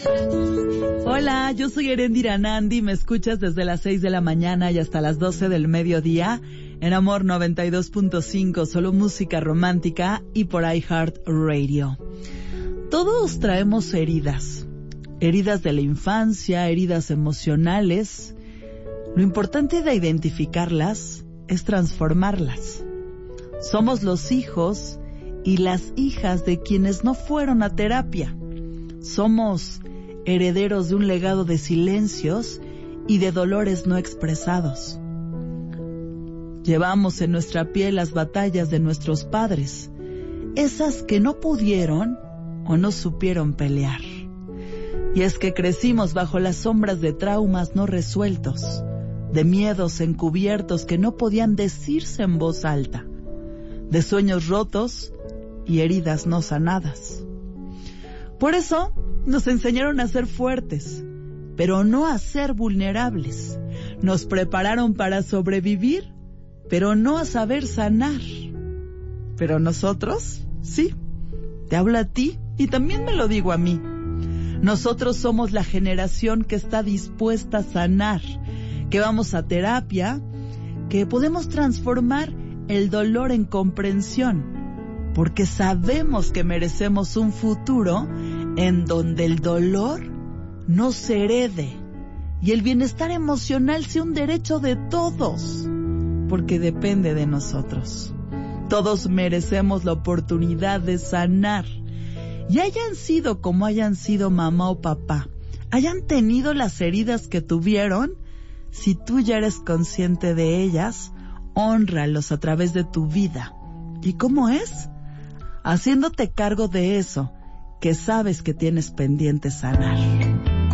Hola, yo soy Erendira Nandi, me escuchas desde las 6 de la mañana y hasta las 12 del mediodía en Amor 92.5, solo música romántica y por iHeartRadio. Todos traemos heridas de la infancia, heridas emocionales. Lo importante de identificarlas es transformarlas. Somos los hijos y las hijas de quienes no fueron a terapia. Somos herederos de un legado de silencios y de dolores no expresados. Llevamos en nuestra piel las batallas de nuestros padres, esas que no pudieron o no supieron pelear. Y es que crecimos bajo las sombras de traumas no resueltos, de miedos encubiertos que no podían decirse en voz alta, de sueños rotos y heridas no sanadas. Por eso nos enseñaron a ser fuertes, pero no a ser vulnerables. Nos prepararon para sobrevivir, pero no a saber sanar. Pero nosotros, sí, te hablo a ti y también me lo digo a mí. Nosotros somos la generación que está dispuesta a sanar, que vamos a terapia, que podemos transformar el dolor en comprensión, porque sabemos que merecemos un futuro en donde el dolor no se herede y el bienestar emocional sea un derecho de todos, porque depende de nosotros. Todos merecemos la oportunidad de sanar, y hayan sido como hayan sido mamá o papá, hayan tenido las heridas que tuvieron. Si tú ya eres consciente de ellas, hónralos a través de tu vida. ¿Y cómo es? Haciéndote cargo de eso que sabes que tienes pendiente sanar.